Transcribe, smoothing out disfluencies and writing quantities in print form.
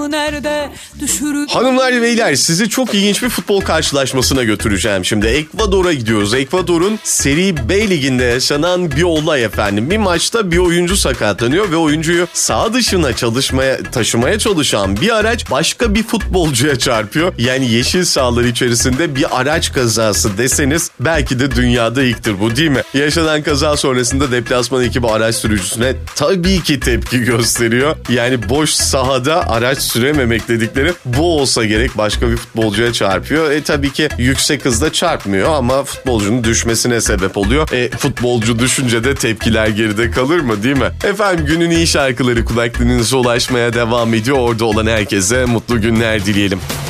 nerede düşürür. Hanımlar beyler, sizi çok ilginç bir futbol karşılaşmasına götüreceğim şimdi. Ekvador'a gidiyoruz. Ekvador'un Serie B liginde yaşanan bir olay efendim. Bir maçta bir oyuncu sakatlanıyor ve oyuncuyu saha dışına taşımaya çalışan bir araç başka bir futbolcuya çarpıyor. Yani yeşil sahalar içerisinde bir araç kazası deseniz belki de dünyada ilktir bu, değil mi? Yaşanan kaza sonrasında deplasman ekibi araç sürücüsüne tabii ki tepki gösteriyor. Yani boş sahada araç sürememek dedikleri bu olsa gerek, başka bir futbolcuya çarpıyor. Tabii ki yüksek hızda çarpmıyor ama futbolcunun düşmesine sebep oluyor. Futbolcu düşünce de tepkiler geride kalır mı, değil mi? Efendim, günün iyi şarkıları kulaklarınıza ulaşmaya devam ediyor. Orada olan herkese mutlu günler dileyelim.